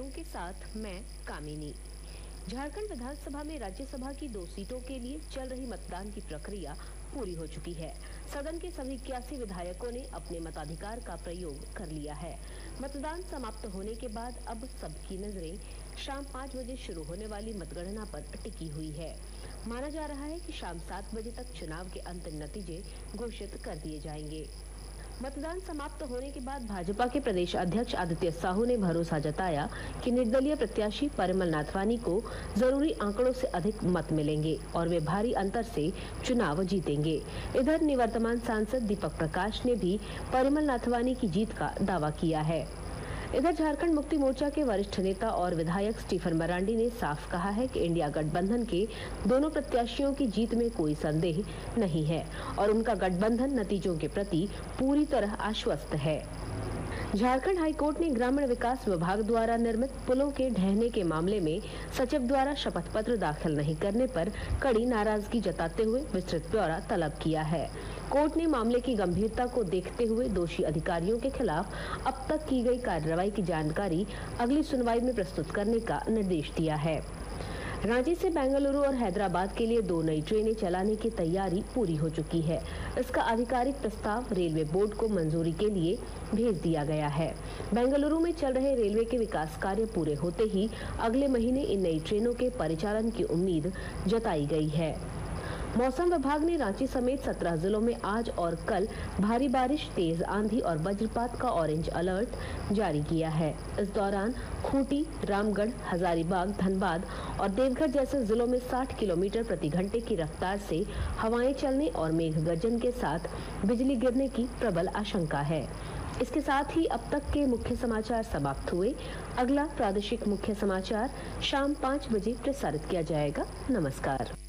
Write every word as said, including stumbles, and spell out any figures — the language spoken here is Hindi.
समाचारों के साथ मैं कामिनी। झारखंड विधानसभा में राज्यसभा की दो सीटों के लिए चल रही मतदान की प्रक्रिया पूरी हो चुकी है। सदन के सभी इक्यासी विधायकों ने अपने मताधिकार का प्रयोग कर लिया है। मतदान समाप्त होने के बाद अब सबकी नजरें शाम पाँच बजे शुरू होने वाली मतगणना पर टिकी हुई है। माना जा रहा है कि शाम सात बजे तक चुनाव के अंतिम नतीजे घोषित कर दिए जाएंगे। मतदान समाप्त होने के बाद भाजपा के प्रदेश अध्यक्ष आदित्य साहू ने भरोसा जताया कि निर्दलीय प्रत्याशी परिमल नाथवानी को जरूरी आंकड़ों से अधिक मत मिलेंगे और वे भारी अंतर से चुनाव जीतेंगे। इधर निवर्तमान सांसद दीपक प्रकाश ने भी परिमल नाथवानी की जीत का दावा किया है। इधर झारखंड मुक्ति मोर्चा के वरिष्ठ नेता और विधायक स्टीफन मरांडी ने साफ कहा है कि इंडिया गठबंधन के दोनों प्रत्याशियों की जीत में कोई संदेह नहीं है और उनका गठबंधन नतीजों के प्रति पूरी तरह आश्वस्त है। झारखंड हाईकोर्ट ने ग्रामीण विकास विभाग द्वारा निर्मित पुलों के ढहने के मामले में सचिव द्वारा शपथ पत्र दाखिल नहीं करने पर कड़ी नाराजगी जताते हुए विस्तृत ब्यौरा तलब किया है। कोर्ट ने मामले की गंभीरता को देखते हुए दोषी अधिकारियों के खिलाफ अब तक की गई कार्रवाई की जानकारी अगली सुनवाई में प्रस्तुत करने का निर्देश दिया है। रांची से बेंगलुरु और हैदराबाद के लिए दो नई ट्रेनें चलाने की तैयारी पूरी हो चुकी है। इसका आधिकारिक प्रस्ताव रेलवे बोर्ड को मंजूरी के लिए भेज दिया गया है। बेंगलुरु में चल रहे रेलवे के विकास कार्य पूरे होते ही अगले महीने इन नई ट्रेनों के परिचालन की उम्मीद जताई गई है। मौसम विभाग ने रांची समेत सत्रह जिलों में आज और कल भारी बारिश, तेज आंधी और वज्रपात का ऑरेंज अलर्ट जारी किया है। इस दौरान खूंटी, रामगढ़, हजारीबाग, धनबाद और देवघर जैसे जिलों में साठ किलोमीटर प्रति घंटे की रफ्तार से हवाएं चलने और मेघ गर्जन के साथ बिजली गिरने की प्रबल आशंका है। इसके साथ ही अब तक के मुख्य समाचार समाप्त हुए। अगला प्रादेशिक मुख्य समाचार शाम पाँच बजे प्रसारित किया जाएगा। नमस्कार।